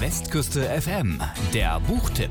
Westküste FM, der Buchtipp.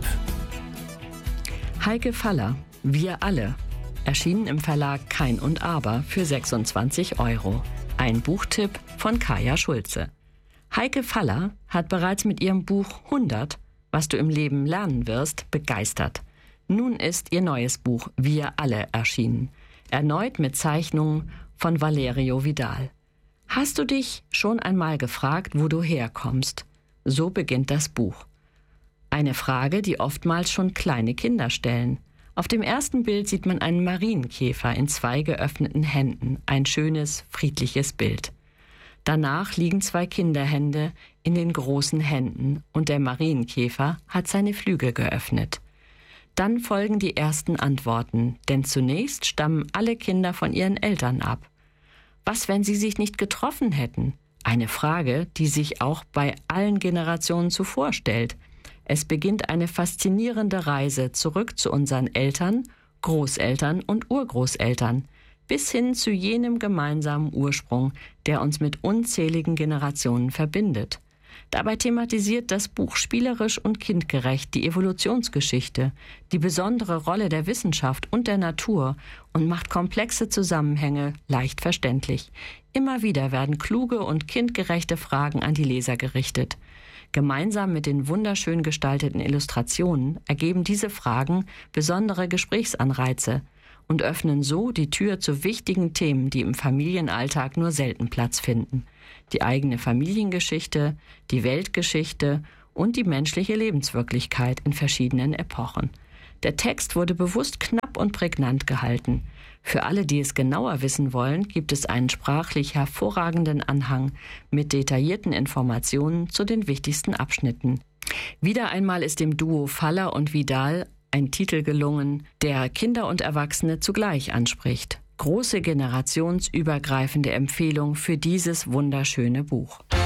Heike Faller, Wir alle. Erschienen im Verlag Kein und Aber für 26 €. Ein Buchtipp von Kaja Schulze. Heike Faller hat bereits mit ihrem Buch 100, was du im Leben lernen wirst, begeistert. Nun ist ihr neues Buch Wir alle erschienen. Erneut mit Zeichnungen von Valerio Vidal. Hast du dich schon einmal gefragt, wo du herkommst? So beginnt das Buch. Eine Frage, die oftmals schon kleine Kinder stellen. Auf dem ersten Bild sieht man einen Marienkäfer in 2 geöffneten Händen. Ein schönes, friedliches Bild. Danach liegen 2 Kinderhände in den großen Händen und der Marienkäfer hat seine Flügel geöffnet. Dann folgen die ersten Antworten, denn zunächst stammen alle Kinder von ihren Eltern ab. Was, wenn sie sich nicht getroffen hätten? Eine Frage, die sich auch bei allen Generationen zuvor stellt. Es beginnt eine faszinierende Reise zurück zu unseren Eltern, Großeltern und Urgroßeltern, bis hin zu jenem gemeinsamen Ursprung, der uns mit unzähligen Generationen verbindet. Dabei thematisiert das Buch spielerisch und kindgerecht die Evolutionsgeschichte, die besondere Rolle der Wissenschaft und der Natur und macht komplexe Zusammenhänge leicht verständlich. Immer wieder werden kluge und kindgerechte Fragen an die Leser gerichtet. Gemeinsam mit den wunderschön gestalteten Illustrationen ergeben diese Fragen besondere Gesprächsanreize und öffnen so die Tür zu wichtigen Themen, die im Familienalltag nur selten Platz finden. Die eigene Familiengeschichte, die Weltgeschichte und die menschliche Lebenswirklichkeit in verschiedenen Epochen. Der Text wurde bewusst knapp und prägnant gehalten. Für alle, die es genauer wissen wollen, gibt es einen sprachlich hervorragenden Anhang mit detaillierten Informationen zu den wichtigsten Abschnitten. Wieder einmal ist dem Duo Faller und Vidal ein Titel gelungen, der Kinder und Erwachsene zugleich anspricht. Große generationsübergreifende Empfehlung für dieses wunderschöne Buch.